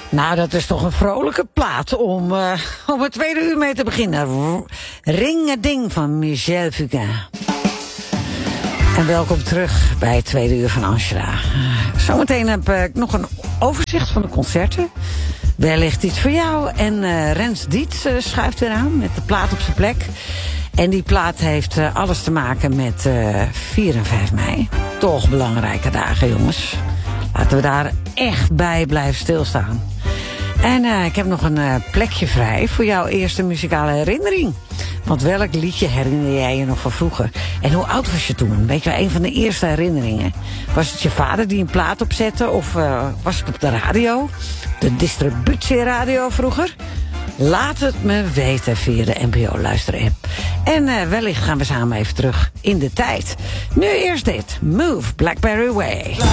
Nou, dat is toch een vrolijke plaat om het tweede uur mee te beginnen. Ring-a-ding van Michel Fugain. En welkom terug bij het tweede uur van Angela. Zometeen heb ik nog een overzicht van de concerten. Wellicht iets voor jou. En Rens Dietz schuift weer aan met de plaat op zijn plek. En die plaat heeft alles te maken met 4 en 5 mei. Toch belangrijke dagen, jongens. Laten we daar echt bij blijven stilstaan. En ik heb nog een plekje vrij voor jouw eerste muzikale herinnering. Want welk liedje herinner jij je nog van vroeger? En hoe oud was je toen? Weet je wel, een van de eerste herinneringen. Was het je vader die een plaat opzette? Of was het op de radio? De distributieradio vroeger? Laat het me weten via de NPO-luisterapp. En wellicht gaan we samen even terug in de tijd. Nu eerst dit. Move, Blackberry Way.